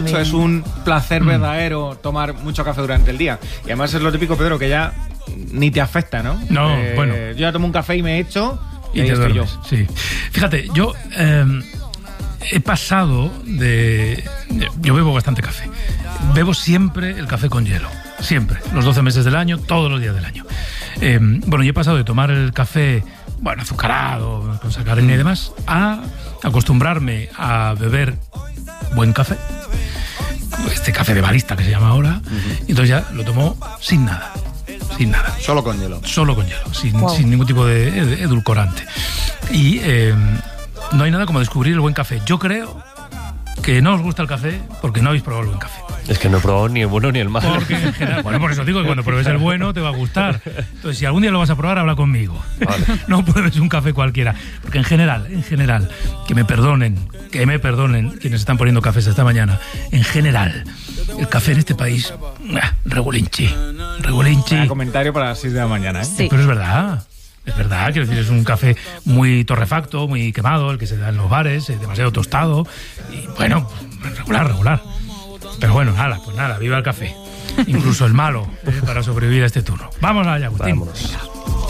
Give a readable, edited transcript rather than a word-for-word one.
dicho, es un placer verdadero tomar mucho café durante el día. Y además es lo típico, Pedro, que ya ni te afecta, ¿no? No, bueno. Yo ya tomo un café y me echo y ahí te estoy yo. duermes, sí. Fíjate, yo he pasado de... Yo bebo bastante café. Bebo siempre el café con hielo. Siempre. Los 12 meses del año, todos los días del año. Bueno, yo he pasado de tomar el café, bueno, azucarado, con sacarina y demás, a acostumbrarme a beber buen café. Este café de barista que se llama ahora. Y entonces ya lo tomo sin nada. Sin nada. Solo con hielo. Solo con hielo, sin ningún tipo de edulcorante. Y no hay nada como descubrir el buen café. Yo creo que no os gusta el café porque no habéis probado el buen café. Es que no he probado ni el bueno ni el malo. Porque en general, bueno, por eso digo que cuando pruebes el bueno te va a gustar. Entonces, si algún día lo vas a probar, habla conmigo. Vale. No pruebes un café cualquiera. Porque en general, que me perdonen quienes están poniendo cafés esta mañana. En general, el café en este país, regulinchi. Comentario para las 6 de la mañana, ¿eh? Sí. Pero es verdad. Es verdad, quiero decir, es un café muy torrefacto, muy quemado, el que se da en los bares, demasiado tostado. Y bueno, regular. Pero bueno, nada, viva el café. Incluso el malo, para sobrevivir a este turno. Vamos allá, Agustín. Vámonos.